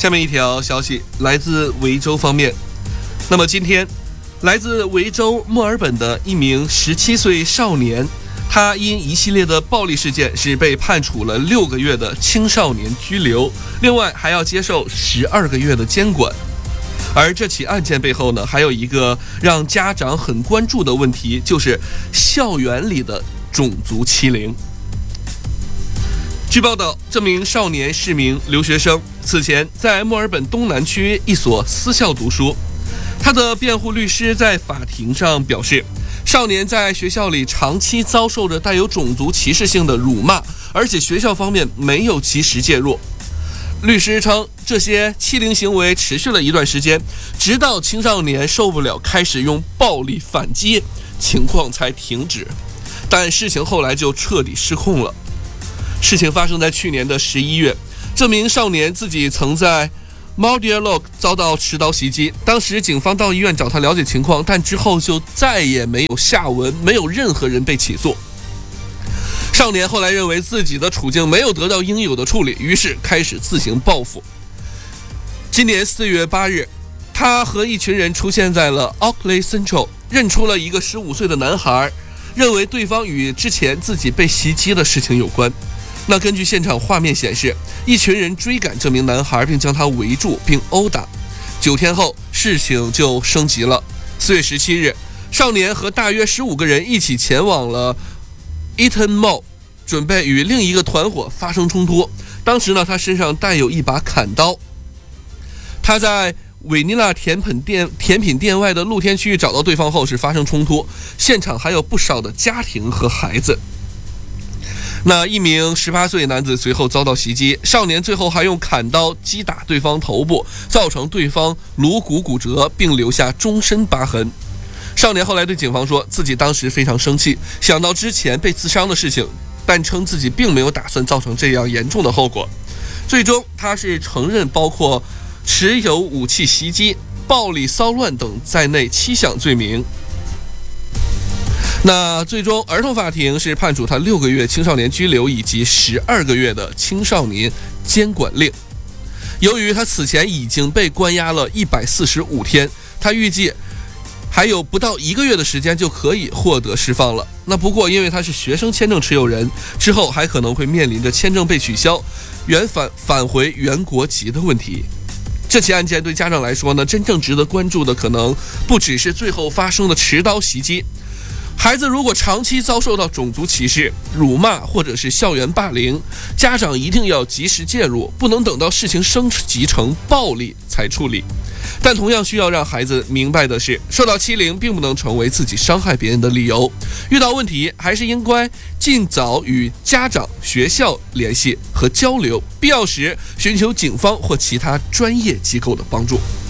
下面一条消息来自维州方面。那么今天，来自维州墨尔本的一名17岁少年，他因一系列的暴力事件是被判处了6个月的青少年拘留，另外还要接受12个月的监管。而这起案件背后呢，还有一个让家长很关注的问题，就是校园里的种族欺凌。据报道，这名少年是名留学生，此前在墨尔本东南区一所私校读书。他的辩护律师在法庭上表示，少年在学校里长期遭受着带有种族歧视性的辱骂，而且学校方面没有及时介入。律师称，这些欺凌行为持续了一段时间，直到青少年受不了，开始用暴力反击，情况才停止。但事情后来就彻底失控了。事情发生在去年的11月，这名少年自己曾在 Mordialloc 遭到持刀袭击，当时警方到医院找他了解情况，但之后就再也没有下文，没有任何人被起诉。少年后来认为自己的处境没有得到应有的处理，于是开始自行报复。今年4月8日，他和一群人出现在了 Auckland Central， 认出了一个15岁的男孩，认为对方与之前自己被袭击的事情有关。那根据现场画面显示，一群人追赶这名男孩，并将他围住并殴打。9天后，事情就升级了。4月17日，少年和大约15个人一起前往了 Eaton Mall， 准备与另一个团伙发生冲突。当时呢，他身上带有一把砍刀。他在维尼拉甜品店外的露天区域找到对方后是发生冲突，现场还有不少的家庭和孩子。那一名18岁男子随后遭到袭击，少年最后还用砍刀击打对方头部，造成对方颅骨骨折，并留下终身疤痕。少年后来对警方说，自己当时非常生气，想到之前被自伤的事情，但称自己并没有打算造成这样严重的后果。最终他是承认包括持有武器袭击、暴力骚乱等在内7项罪名。那最终儿童法庭是判处他6个月青少年拘留以及12个月的青少年监管令。由于他此前已经被关押了145天，他预计还有不到1个月的时间就可以获得释放了。那不过因为他是学生签证持有人，之后还可能会面临着签证被取消、返回原国籍的问题。这起案件对家长来说呢，真正值得关注的可能不只是最后发生的持刀袭击。孩子如果长期遭受到种族歧视、辱骂或者是校园霸凌，家长一定要及时介入，不能等到事情升级成暴力才处理。但同样需要让孩子明白的是，受到欺凌并不能成为自己伤害别人的理由，遇到问题还是应该尽早与家长、学校联系和交流，必要时寻求警方或其他专业机构的帮助。